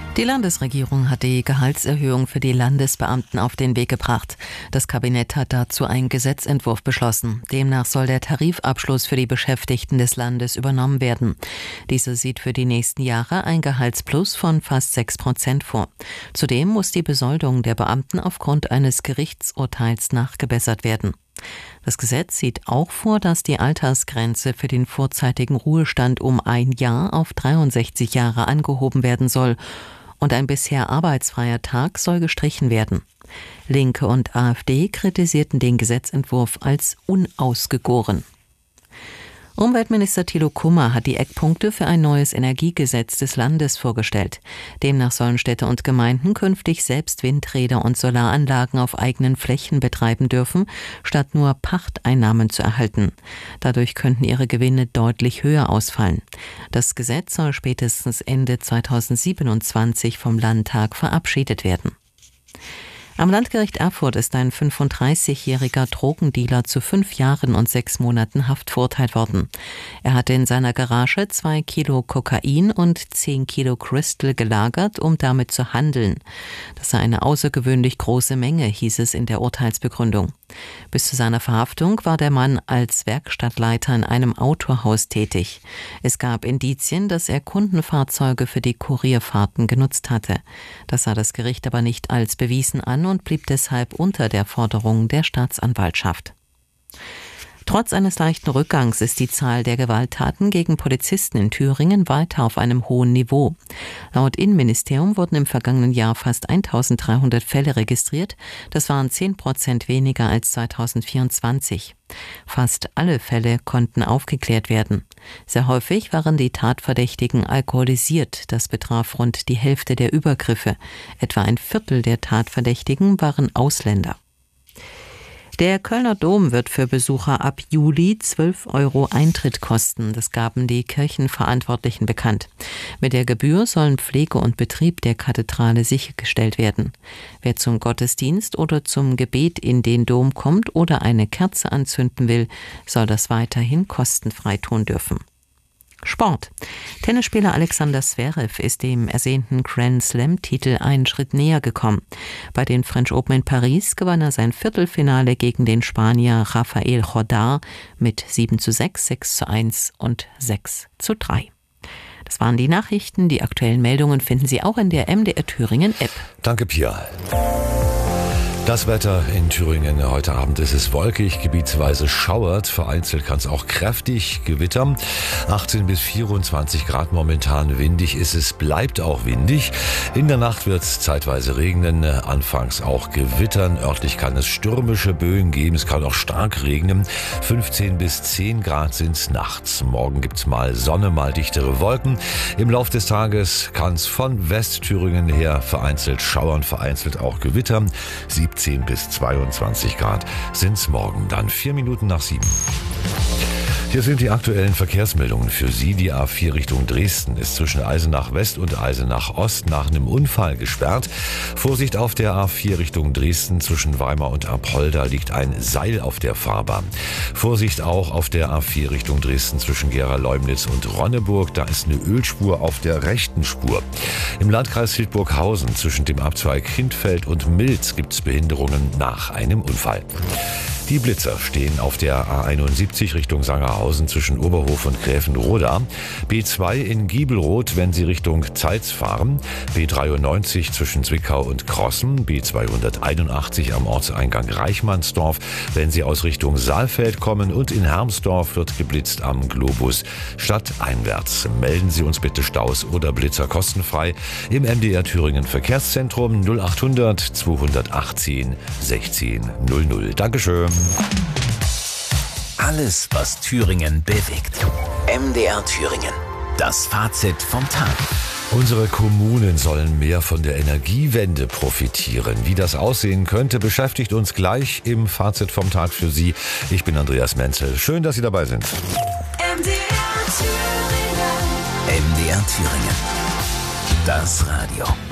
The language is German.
Die Landesregierung hat die Gehaltserhöhung für die Landesbeamten auf den Weg gebracht. Das Kabinett hat dazu einen Gesetzentwurf beschlossen. Demnach soll der Tarifabschluss für die Beschäftigten des Landes übernommen werden. Dieser sieht für die nächsten Jahre ein Gehaltsplus von fast 6% vor. Zudem muss die Besoldung der Beamten aufgrund eines Gerichtsurteils nachgebessert werden. Das Gesetz sieht auch vor, dass die Altersgrenze für den vorzeitigen Ruhestand um 1 Jahr auf 63 Jahre angehoben werden soll. Und ein bisher arbeitsfreier Tag soll gestrichen werden. Linke und AfD kritisierten den Gesetzentwurf als unausgegoren. Umweltminister Thilo Kummer hat die Eckpunkte für ein neues Energiegesetz des Landes vorgestellt. Demnach sollen Städte und Gemeinden künftig selbst Windräder und Solaranlagen auf eigenen Flächen betreiben dürfen, statt nur Pachteinnahmen zu erhalten. Dadurch könnten ihre Gewinne deutlich höher ausfallen. Das Gesetz soll spätestens Ende 2027 vom Landtag verabschiedet werden. Am Landgericht Erfurt ist ein 35-jähriger Drogendealer zu 5 Jahren und 6 Monaten Haft verurteilt worden. Er hatte in seiner Garage 2 Kilo Kokain und 10 Kilo Crystal gelagert, um damit zu handeln. Das sei eine außergewöhnlich große Menge, hieß es in der Urteilsbegründung. Bis zu seiner Verhaftung war der Mann als Werkstattleiter in einem Autohaus tätig. Es gab Indizien, dass er Kundenfahrzeuge für die Kurierfahrten genutzt hatte. Das sah das Gericht aber nicht als bewiesen an und blieb deshalb unter der Forderung der Staatsanwaltschaft. Trotz eines leichten Rückgangs ist die Zahl der Gewalttaten gegen Polizisten in Thüringen weiter auf einem hohen Niveau. Laut Innenministerium wurden im vergangenen Jahr fast 1300 Fälle registriert. Das waren 10% weniger als 2024. Fast alle Fälle konnten aufgeklärt werden. Sehr häufig waren die Tatverdächtigen alkoholisiert. Das betraf rund die Hälfte der Übergriffe. Etwa ein Viertel der Tatverdächtigen waren Ausländer. Der Kölner Dom wird für Besucher ab Juli 12 € Eintritt kosten. Das gaben die Kirchenverantwortlichen bekannt. Mit der Gebühr sollen Pflege und Betrieb der Kathedrale sichergestellt werden. Wer zum Gottesdienst oder zum Gebet in den Dom kommt oder eine Kerze anzünden will, soll das weiterhin kostenfrei tun dürfen. Sport. Tennisspieler Alexander Zverev ist dem ersehnten Grand-Slam-Titel einen Schritt näher gekommen. Bei den French Open in Paris gewann er sein Viertelfinale gegen den Spanier Rafael Jordar mit 7:6, 6:1 und 6:3. Das waren die Nachrichten. Die aktuellen Meldungen finden Sie auch in der MDR Thüringen App. Danke, Pia. Das Wetter in Thüringen. Heute Abend ist es wolkig, gebietsweise schauert, vereinzelt kann es auch kräftig gewittern. 18 bis 24 Grad momentan, windig ist es, bleibt auch windig. In der Nacht wird es zeitweise regnen, anfangs auch gewittern. Örtlich kann es stürmische Böen geben, es kann auch stark regnen. 15 bis 10 Grad sind es nachts. Morgen gibt es mal Sonne, mal dichtere Wolken. Im Lauf des Tages kann es von Westthüringen her vereinzelt schauern, vereinzelt auch gewittern. 17 bis 22 Grad sind es morgen, dann 4 Minuten nach 7. Hier sind die aktuellen Verkehrsmeldungen für Sie. Die A4 Richtung Dresden ist zwischen Eisenach West und Eisenach Ost nach einem Unfall gesperrt. Vorsicht auf der A4 Richtung Dresden zwischen Weimar und Apolda liegt ein Seil auf der Fahrbahn. Vorsicht auch auf der A4 Richtung Dresden zwischen Gera-Leumnitz und Ronneburg. Da ist eine Ölspur auf der rechten Spur. Im Landkreis Hildburghausen zwischen dem Abzweig Hindfeld und Milz gibt es Behinderungen nach einem Unfall. Die Blitzer stehen auf der A71 Richtung Sangerhausen zwischen Oberhof und Gräfenroda, B2 in Giebelroth, wenn Sie Richtung Zeitz fahren, B93 zwischen Zwickau und Krossen, B281 am Ortseingang Reichmannsdorf, wenn Sie aus Richtung Saalfeld kommen, und in Hermsdorf wird geblitzt am Globus stadteinwärts. Melden Sie uns bitte Staus oder Blitzer kostenfrei im MDR Thüringen Verkehrszentrum 0800 218 16 00. Dankeschön. Alles, was Thüringen bewegt. MDR Thüringen. Das Fazit vom Tag. Unsere Kommunen sollen mehr von der Energiewende profitieren. Wie das aussehen könnte, beschäftigt uns gleich im Fazit vom Tag für Sie. Ich bin Andreas Menzel. Schön, dass Sie dabei sind. MDR Thüringen. MDR Thüringen. Das Radio.